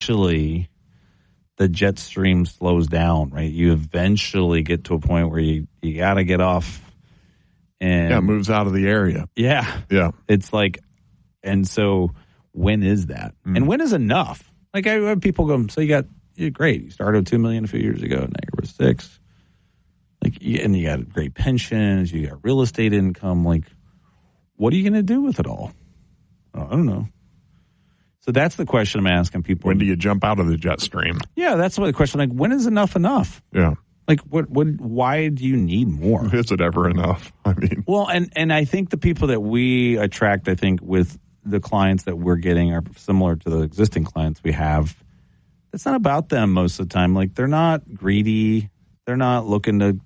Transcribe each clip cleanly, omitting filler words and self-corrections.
eventually the jet stream slows down, right? You eventually get to a point where you got to get off. And it moves out of the area. Yeah. Yeah. It's like, and so when is that? And when is enough? Like I have people go, so you're great. You started with $2 million a few years ago. Now you're with $6 million. Like, and you got great pensions. You got real estate income. Like, what are you going to do with it all? I don't know. So that's the question I'm asking people. When do you jump out of the jet stream? Yeah, that's what the question. Like, when is enough? Yeah. Like, why do you need more? Is it ever enough? I mean. Well, and I think the people that we attract, I think, with the clients that we're getting are similar to the existing clients we have. It's not about them most of the time. Like, they're not greedy. They're not looking to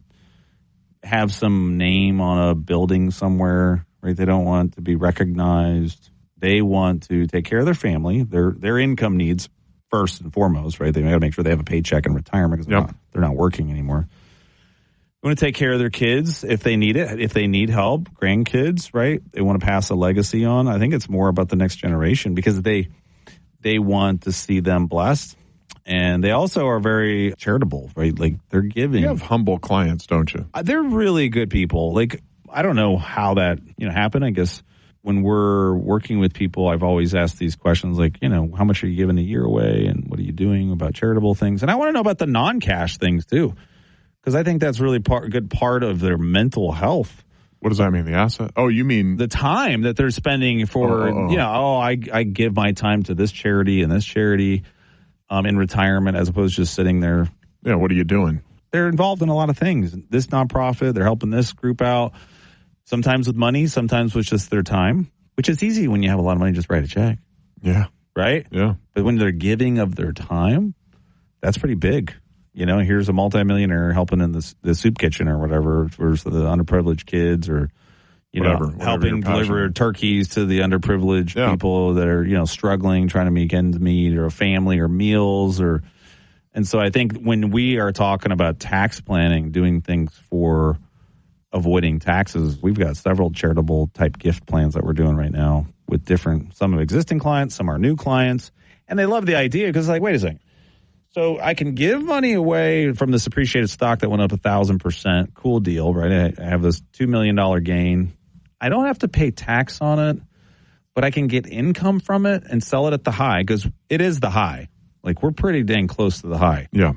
have some name on a building somewhere, right? They don't want to be recognized. They want to take care of their family, their income needs first and foremost, right? They got to make sure they have a paycheck in retirement because they're not working anymore. They want to take care of their kids if they need it, if they need help, grandkids, right? They want to pass a legacy on. I think it's more about the next generation because they want to see them blessed. And they also are very charitable, right? Like they're giving. You have humble clients, don't you? They're really good people. Like, I don't know how that, happened. I guess when we're working with people, I've always asked these questions like, how much are you giving a year away? And what are you doing about charitable things? And I want to know about the non-cash things too. Because I think that's really a good part of their mental health. What does that mean? The asset? Oh, you mean the time that they're spending for, I give my time to this charity and this charity in retirement as opposed to just sitting there. Yeah, what are you doing? They're involved in a lot of things. This nonprofit, they're helping this group out, sometimes with money, sometimes with just their time, which is easy when you have a lot of money, just write a check. Yeah. Right? Yeah. But when they're giving of their time, that's pretty big. Here's a multimillionaire helping in the soup kitchen or whatever for the underprivileged kids or, whatever helping deliver turkeys to the underprivileged people that are, struggling, trying to make ends meet or a family or meals and so I think when we are talking about tax planning, doing things for avoiding taxes, we've got several charitable type gift plans that we're doing right now with some of existing clients, some are new clients, and they love the idea because like, wait a second. So I can give money away from this appreciated stock that went up 1,000%. Cool deal, right? I have this $2 million gain. I don't have to pay tax on it, but I can get income from it and sell it at the high because it is the high. Like we're pretty dang close to the high. Yeah.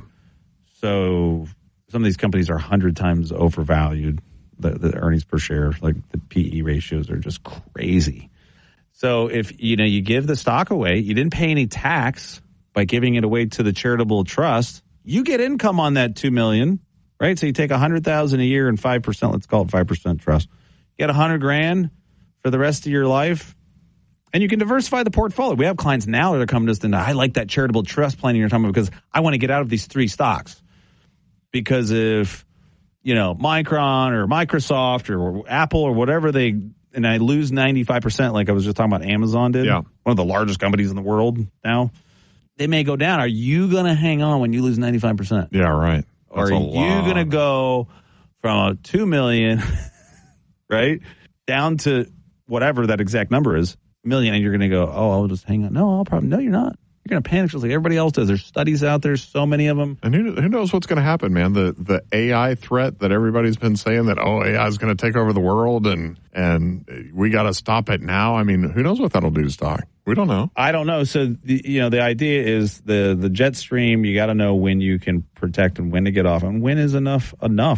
So some of these companies are 100 times overvalued. The earnings per share, like the PE ratios are just crazy. So if you give the stock away, you didn't pay any tax by giving it away to the charitable trust, you get income on that $2 million, right? So you take $100,000 a year and 5%, let's call it 5% trust. You get $100,000 for the rest of your life, and you can diversify the portfolio. We have clients now that are coming to us and I like that charitable trust plan you're talking about because I want to get out of these 3 stocks. Because if Micron or Microsoft or Apple or whatever and I lose 95%, like I was just talking about Amazon did, one of the largest companies in the world now. They may go down. Are you going to hang on when you lose 95%? Yeah, right. Or are you going to go from a $2 million, right, down to whatever that exact number is, $1 million, and you're going to go, oh, I'll just hang on. No, no, you're not. You're going to panic just like everybody else does. There's studies out there, so many of them. And who knows what's going to happen, man? The AI threat that everybody's been saying that, AI is going to take over the world and we got to stop it now. I mean, who knows what that'll do to stock? We don't know. I don't know. So, the idea is the jet stream, you got to know when you can protect and when to get off. And when is enough?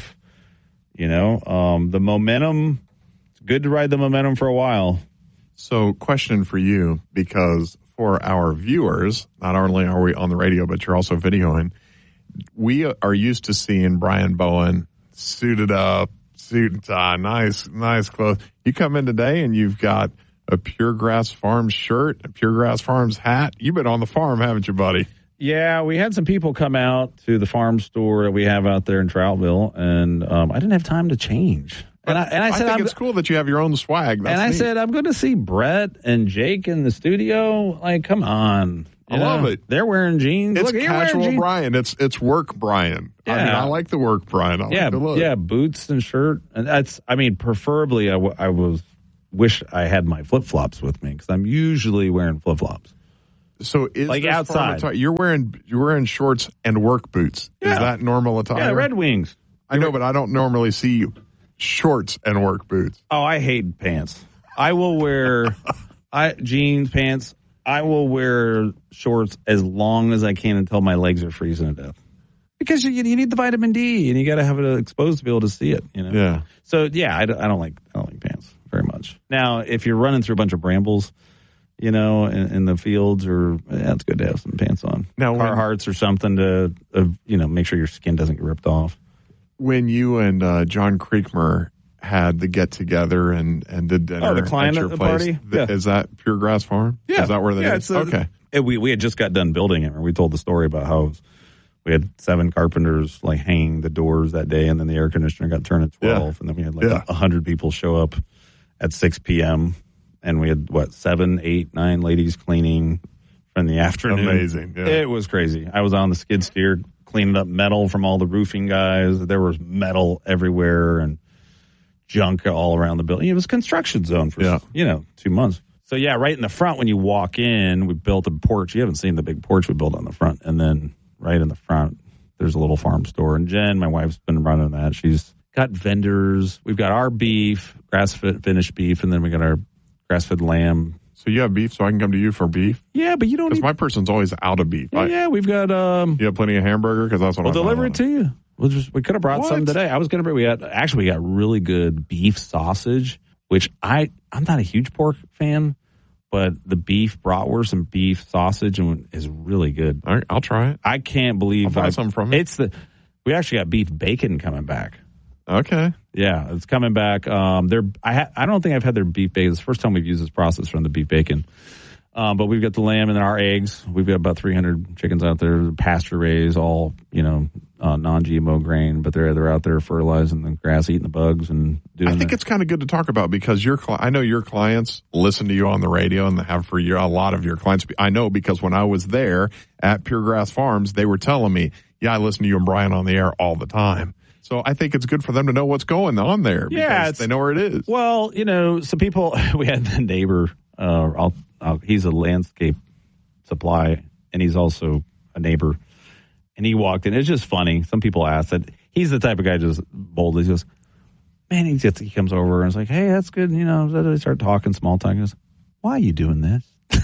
The momentum, it's good to ride the momentum for a while. So, question for you, because for our viewers, not only are we on the radio, but you're also videoing, we are used to seeing Brian Bowen suited up, suit and tie, nice clothes. You come in today and you've got a Pure Grass Farms shirt, a Pure Grass Farms hat. You've been on the farm, haven't you, buddy? Yeah, we had some people come out to the farm store that we have out there in Troutville, and I didn't have time to change. And I said, I think it's cool that you have your own swag. That's I neat. said, I'm going to see Brett and Jake in the studio. Like, come on. I love it. They're wearing jeans. It's Look, casual Brian. It's work Brian. Yeah. I mean, I like the work Brian. I like the look. Yeah, boots and shirt. And that's, preferably I wish I had my flip-flops with me because I'm usually wearing flip-flops. So is like outside? You're wearing shorts and work boots. Yeah. Is that normal attire? Yeah, Red Wings. I know, but I don't normally see shorts and work boots. Oh, I hate pants. I will wear jeans, pants. I will wear shorts as long as I can until my legs are freezing to death. Because you need the vitamin D, and you got to have it exposed to be able to see it. Yeah. So yeah, I don't like pants very much. Now, if you're running through a bunch of brambles, in the fields, it's good to have some pants on. Now, Carhartts or something to make sure your skin doesn't get ripped off. When you and John Creekmer had the get together and did dinner, the client at your place, party, yeah. Is that Pure Grass Farm? Yeah, is that where they? Yeah, is? Okay. We had just got done building it, and we told the story about how we had 7 carpenters like hanging the doors that day, and then the air conditioner got turned at 12, and then we had 100 people show up at 6 p.m. and we had 7, 8, 9 ladies cleaning in the afternoon. Amazing. Yeah. It was crazy. I was on the skid steer cleaning up metal from all the roofing guys. There was metal everywhere and junk all around the building. It was a construction zone for 2 months. So yeah, right in the front when you walk in, we built a porch. You haven't seen the big porch we built on the front, and then right in the front, there's a little farm store. And Jen, my wife's been running that. She's got vendors. We've got our beef, grass-fed finished beef, and then we got our grass-fed lamb. So you have beef, so I can come to you for beef? Yeah, but you don't Because my person's always out of beef. Yeah, we've got... you have plenty of hamburger? Because that's what we'll deliver it to you. We could have brought some today. I was going to bring... We got really good beef sausage, which I'm not a huge pork fan, but the beef bratwurst and beef sausage is really good. All right, I'll try it. I can't believe... I'll buy some from you. We actually got beef bacon coming back. Okay. Yeah, it's coming back. I don't think I've had their beef bacon. It's the first time we've used this process from the beef bacon. But we've got the lamb and then our eggs. We've got about 300 chickens out there, pasture raised, all non-GMO grain. But they're out there fertilizing the grass, eating the bugs, and doing. I think it's kind of good to talk about because I know your clients listen to you on the radio and have for a lot of your clients. I know because when I was there at Pure Grass Farms, they were telling me, "Yeah, I listen to you and Brian on the air all the time." So I think it's good for them to know what's going on there. Because they know where it is. Well, some people, we had the neighbor, he's a landscape supply, and he's also a neighbor. And he walked in. It's just funny. Some people ask that. He's the type of guy just boldly goes, man, he comes over and is like, hey, that's good. They start talking, small talk. He goes, why are you doing this?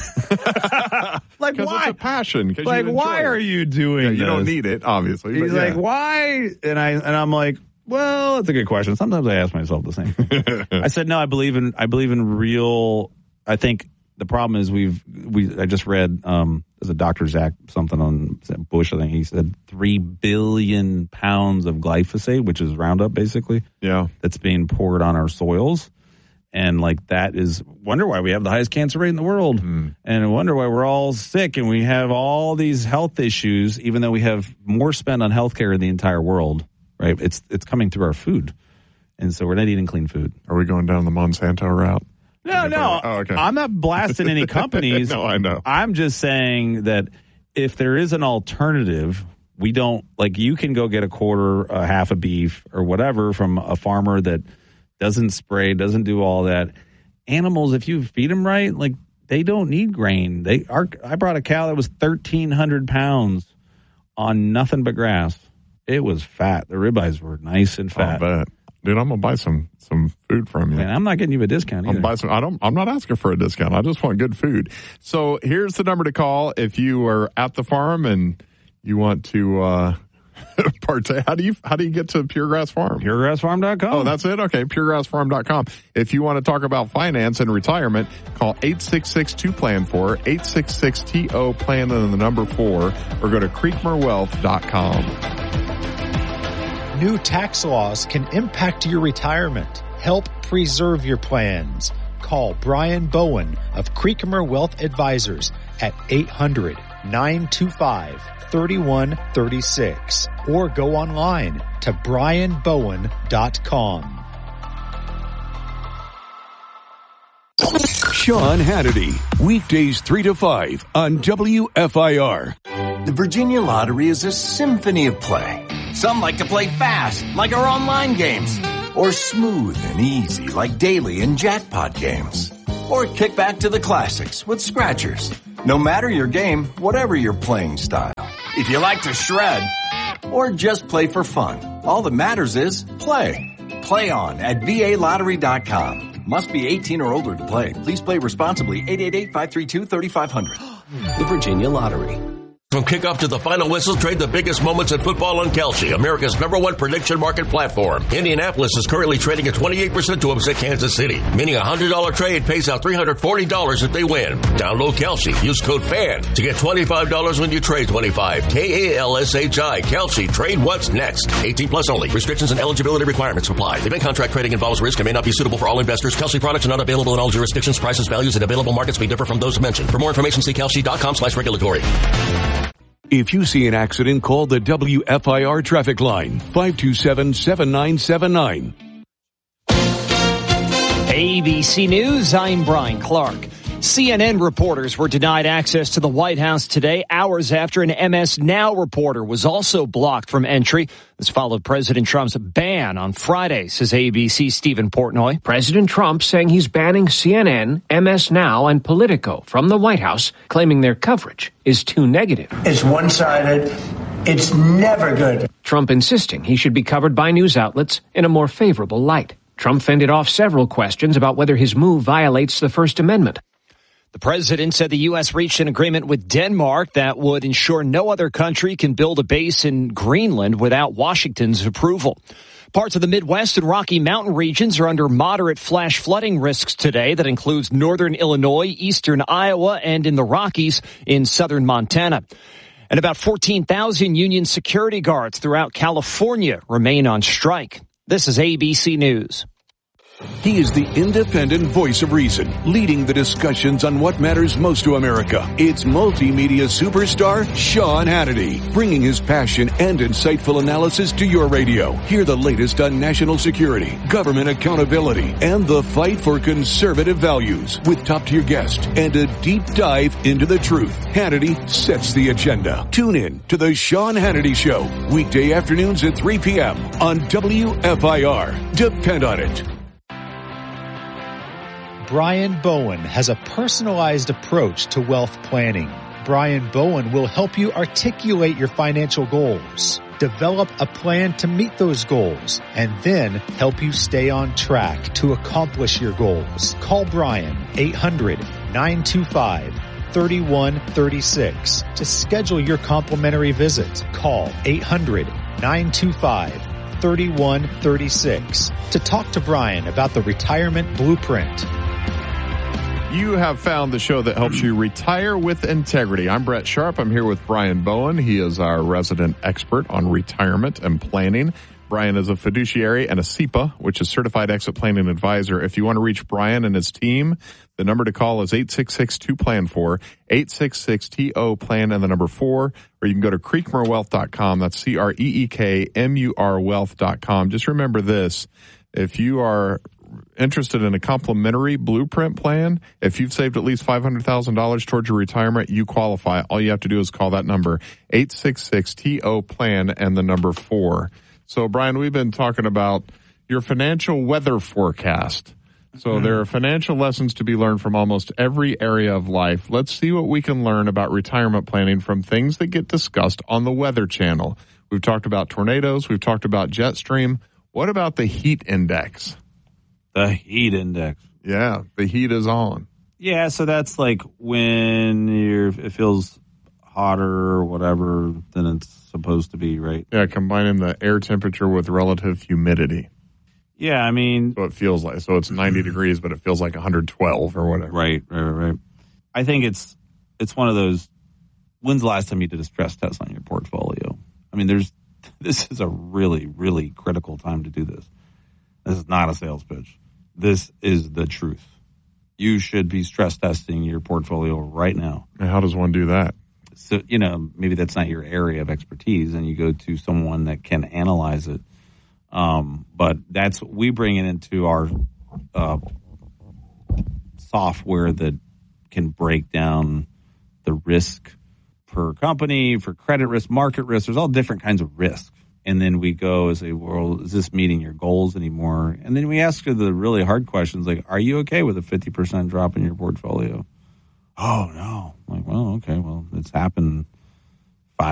Like, why? It's a passion. Like, why are you doing this? You don't need it, obviously. He's like, why? And I'm like, well, that's a good question. Sometimes I ask myself the same. I said, no, I believe in real. I think the problem is I just read there's a Dr. Zach something on Bush. I think he said 3 billion pounds of glyphosate, which is Roundup, basically. Yeah, that's being poured on our soils. And that is, wonder why we have the highest cancer rate in the world. And I wonder why we're all sick and we have all these health issues, even though we have more spent on healthcare in the entire world, right? It's coming through our food. And so we're not eating clean food. Are we going down the Monsanto route? No. Oh, okay. I'm not blasting any companies. No, I know. I'm just saying that if there is an alternative, we don't, you can go get a quarter, a half a beef or whatever from a farmer that doesn't spray, doesn't do all that. Animals, if you feed them right, they don't need grain. I brought a cow that was 1,300 pounds on nothing but grass. It was fat. The ribeyes were nice and fat. I bet. Dude, I'm gonna buy some food from you. Man, I'm not getting you a discount either. I'm not asking for a discount. I just want good food. So here's the number to call if you are at the farm and you want to partake. How do you get to Pure Grass Farm? PureGrassFarm.com. Oh, that's it? Okay, PureGrassFarm.com. If you want to talk about finance and retirement, call 866-2-PLAN-4, 866-TO-PLAN and the number 4, or go to CreekmerWealth.com. New tax laws can impact your retirement. Help preserve your plans. Call Brian Bowen of Creekmer Wealth Advisors at 800-925-3136 or go online to brianbowen.com. Sean Hannity, weekdays 3 to 5 on WFIR. The Virginia Lottery is a symphony of play. Some like to play fast, like our online games, or smooth and easy, like daily and jackpot games, or kick back to the classics with scratchers. No matter your game, whatever your playing style. If you like to shred or just play for fun, all that matters is play. Play on at VALottery.com. Must be 18 or older to play. Please play responsibly. 888-532-3500. The Virginia Lottery. From kickoff to the final whistle, trade the biggest moments in football on Kalshi, America's #1 prediction market platform. Indianapolis is currently trading at 28% to upset Kansas City, meaning a $100 trade pays out $340 if they win. Download Kalshi. Use code FAN to get $25 when you trade 25. KALSHI. Kalshi. Trade what's next. 18 plus only. Restrictions and eligibility requirements apply. Event contract trading involves risk and may not be suitable for all investors. Kalshi products are not available in all jurisdictions. Prices, values, and available markets may differ from those mentioned. For more information, see kalshi.com/regulatory. If you see an accident, call the WFIR traffic line, 527-7979. ABC News, I'm Brian Clark. CNN reporters were denied access to the White House today, hours after an MS Now reporter was also blocked from entry. This followed President Trump's ban on Friday, says ABC's Stephen Portnoy. President Trump saying he's banning CNN, MS Now, and Politico from the White House, claiming their coverage is too negative. It's one-sided. It's never good. Trump insisting he should be covered by news outlets in a more favorable light. Trump fended off several questions about whether his move violates the First Amendment. The president said the U.S. reached an agreement with Denmark that would ensure no other country can build a base in Greenland without Washington's approval. Parts of the Midwest and Rocky Mountain regions are under moderate flash flooding risks today. That includes northern Illinois, eastern Iowa, and in the Rockies in southern Montana. And about 14,000 union security guards throughout California remain on strike. This is ABC News. He is the independent voice of reason, leading the discussions on what matters most to America. It's multimedia superstar Sean Hannity, bringing his passion and insightful analysis to your radio. Hear the latest on national security, government accountability, and the fight for conservative values with top-tier guests and a deep dive into the truth. Hannity sets the agenda. Tune in to The Sean Hannity Show, weekday afternoons at 3 p.m. on WFIR. Depend on it. Brian Bowen has a personalized approach to wealth planning. Brian Bowen will help you articulate your financial goals, develop a plan to meet those goals, and then help you stay on track to accomplish your goals. Call Brian 800-925-3136 to schedule your complimentary visit. Call 800-925-3136 to talk to Brian about the Retirement Blueprint. You have found the show that helps you retire with integrity. I'm Brett Sharp. I'm here with Brian Bowen. He is our resident expert on retirement and planning. Brian is a fiduciary and a CEPA, which is Certified Exit Planning Advisor. If you want to reach Brian and his team, the number to call is 866-2-PLAN-4, 866-TO-PLAN and the number 4, or you can go to creekmurwealth.com. That's CREEKMUR wealth.com. Just remember this. If you are interested in a complimentary blueprint plan, if you've saved at least $500,000 towards your retirement, you qualify. All you have to do is call that number, 866-TO-PLAN and the number 4. So, Brian, we've been talking about your financial weather forecast. So there are financial lessons to be learned from almost every area of life. Let's see what we can learn about retirement planning from things that get discussed on the Weather Channel. We've talked about tornadoes. We've talked about jet stream. What about the heat index? The heat index. Yeah, the heat is on. Yeah, so that's like when it feels hotter or whatever than it's supposed to be, right? Yeah, combining the air temperature with relative humidity. Yeah, I mean... So it feels like, so it's 90 degrees, but it feels like 112 or whatever. Right. I think it's one of those, when's the last time you did a stress test on your portfolio? I mean, this is a really, really critical time to do this. This is not a sales pitch. This is the truth. You should be stress testing your portfolio right now. And how does one do that? So, maybe that's not your area of expertise, and you go to someone that can analyze it. But we bring it into our software that can break down the risk per company, for credit risk, market risk. There's all different kinds of risk. And then we go and say, well, is this meeting your goals anymore? And then we ask her the really hard questions like, are you okay with a 50% drop in your portfolio? Oh, no. I'm like, well, okay, well, it's happened